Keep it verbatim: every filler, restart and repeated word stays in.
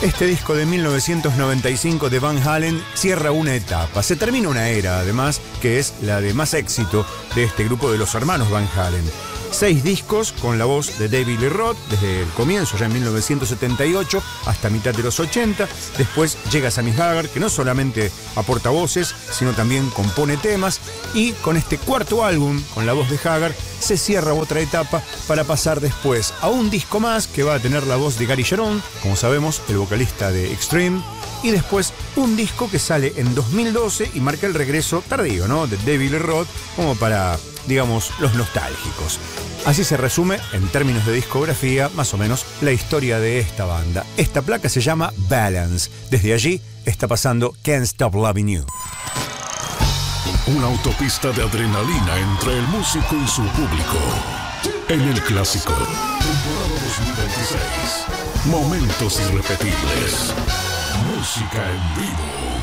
Este disco de mil novecientos noventa y cinco de Van Halen cierra una etapa. Se termina una era, además, que es la de más éxito de este grupo de los hermanos Van Halen. Seis discos con la voz de David Lee Roth desde el comienzo, ya en mil novecientos setenta y ocho, hasta mitad de los ochenta. Después llega Sammy Hagar, que no solamente aporta voces, sino también compone temas. Y con este cuarto álbum, con la voz de Hagar, se cierra otra etapa para pasar después a un disco más que va a tener la voz de Gary Cherone, como sabemos, el vocalista de Extreme. Y después un disco que sale en dos mil doce y marca el regreso tardío, ¿no?, de David Lee Roth, como para, digamos, los nostálgicos. Así se resume, en términos de discografía, más o menos la historia de esta banda. Esta placa se llama Balance. Desde allí está pasando Can't Stop Loving You. Una autopista de adrenalina entre el músico y su público. En el clásico, temporada dos mil veintiséis. Momentos irrepetibles. Música en vivo.